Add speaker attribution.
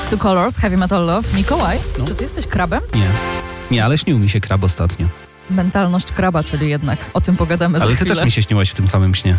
Speaker 1: Two Colors, Heavy Metal Love. Mikołaj,
Speaker 2: No.
Speaker 1: czy ty jesteś krabem?
Speaker 2: Nie, ale śnił mi się krab ostatnio.
Speaker 1: Mentalność kraba, czyli jednak o tym pogadamy za
Speaker 2: Ale
Speaker 1: chwilę.
Speaker 2: ty też mi się śniłaś w tym samym śnie.